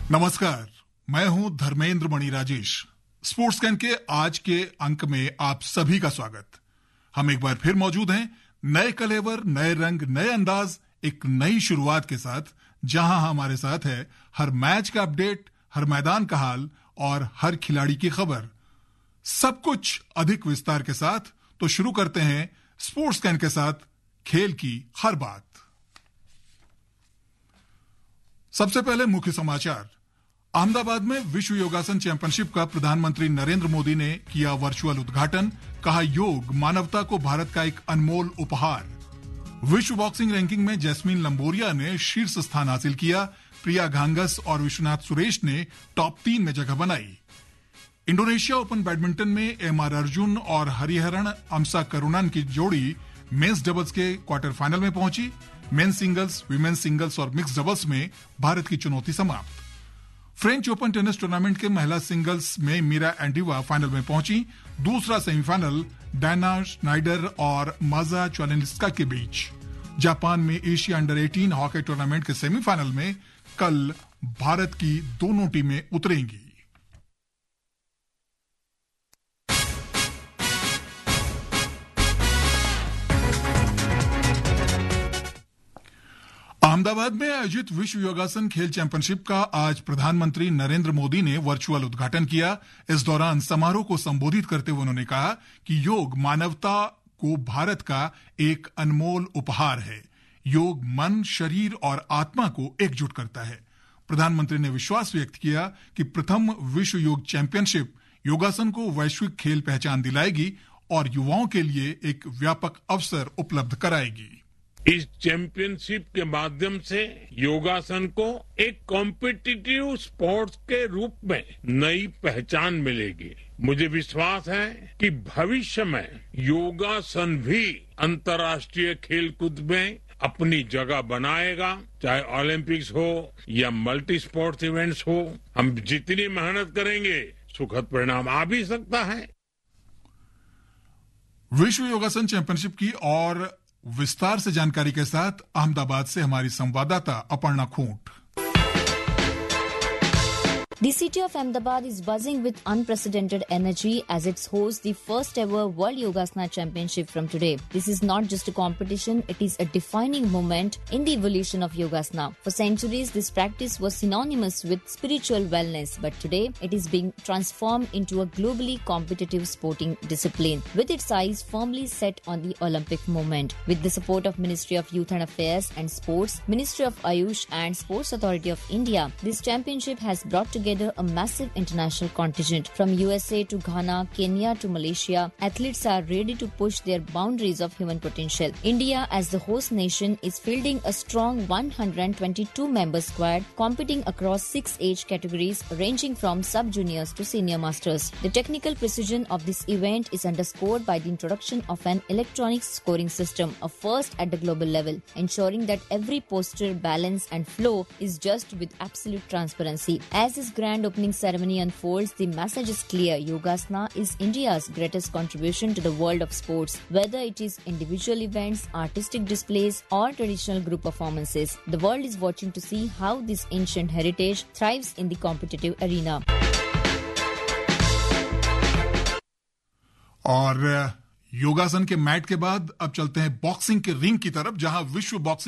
नमस्कार, मैं हूं धर्मेंद्र मणि राजेश। स्पोर्ट्स कैन के आज के अंक में आप सभी का स्वागत। हम एक बार फिर मौजूद हैं नए कलेवर, नए रंग, नए अंदाज, एक नई शुरुआत के साथ, जहां हमारे साथ है हर मैच का अपडेट, हर मैदान का हाल और हर खिलाड़ी की खबर, सब कुछ अधिक विस्तार के साथ। तो शुरू करते हैं स्पोर्ट्स कैन के साथ खेल की हर बात। सबसे पहले मुख्य समाचार। अहमदाबाद में विश्व योगासन चैंपियनशिप का प्रधानमंत्री नरेंद्र मोदी ने किया वर्चुअल उद्घाटन। कहा, योग मानवता को भारत का एक अनमोल उपहार। विश्व बॉक्सिंग रैंकिंग में जैस्मीन लंबोरिया ने शीर्ष स्थान हासिल किया। प्रिया घांगस और विश्वनाथ सुरेश ने टॉप 3 में जगह बनाई। इंडोनेशिया ओपन बैडमिंटन में एमआर अर्जुन और हरिहरन अमसा करुणन की जोड़ी मेंस डबल्स के क्वार्टर फाइनल में पहुंची। मेन सिंगल्स, विमेन्स सिंगल्स और मिक्स डबल्स में भारत की चुनौती समाप्त। फ्रेंच ओपन टेनिस टूर्नामेंट के महिला सिंगल्स में मीरा एंड्रीवा फाइनल में पहुंची। दूसरा सेमीफाइनल डायना स्नाइडर और माजा च्वालेंस्का के बीच। जापान में एशिया अंडर 18 हॉकी टूर्नामेंट के सेमीफाइनल में कल भारत की दोनों टीमें उतरेंगी। अहमदाबाद में आयोजित विश्व योगासन खेल चैंपियनशिप का आज प्रधानमंत्री नरेंद्र मोदी ने वर्चुअल उद्घाटन किया। इस दौरान समारोह को संबोधित करते हुए उन्होंने कहा कि योग मानवता को भारत का एक अनमोल उपहार है। योग मन, शरीर और आत्मा को एकजुट करता है। प्रधानमंत्री ने विश्वास व्यक्त किया कि प्रथम विश्व योग चैंपियनशिप योगासन को वैश्विक खेल पहचान दिलाएगी और युवाओं के लिए एक व्यापक अवसर उपलब्ध कराएगी। इस चैंपियनशिप के माध्यम से योगासन को एक कॉम्पिटिटिव स्पोर्ट्स के रूप में नई पहचान मिलेगी। मुझे विश्वास है कि भविष्य में योगासन भी अंतर्राष्ट्रीय खेलकूद में अपनी जगह बनाएगा। चाहे ओलंपिक्स हो या मल्टी स्पोर्ट्स इवेंट्स हो, हम जितनी मेहनत करेंगे सुखद परिणाम आ भी सकता है। विश्व योगासन चैंपियनशिप की और विस्तार से जानकारी के साथ अहमदाबाद से हमारी संवाददाता अपर्णा खूंट। The city of Ahmedabad is buzzing with unprecedented energy as it hosts the first ever World Yogasana Championship from today. This is not just a competition, it is a defining moment in the evolution of Yogasana. For centuries, this practice was synonymous with spiritual wellness, but today it is being transformed into a globally competitive sporting discipline, with its eyes firmly set on the Olympic moment. With the support of Ministry of Youth and Affairs and Sports, Ministry of Ayush and Sports Authority of India, this championship has brought together a massive international contingent. From USA to Ghana, Kenya to Malaysia, athletes are ready to push their boundaries of human potential. India, as the host nation, is fielding a strong 122-member squad competing across 6 age categories ranging from sub-juniors to senior masters. The technical precision of this event is underscored by the introduction of an electronic scoring system, a first at the global level, ensuring that every posture, balance and flow is judged with absolute transparency. As this grand opening ceremony unfolds, the message is clear. Yogasana is India's greatest contribution to the world of sports. Whether it is individual events, artistic displays, or traditional group performances, the world is watching to see how this ancient heritage thrives in the competitive arena. और योगासन के mat के बाद अब चलते हैं boxing के ring की तरफ, जहां विश्व बॉक्सिंग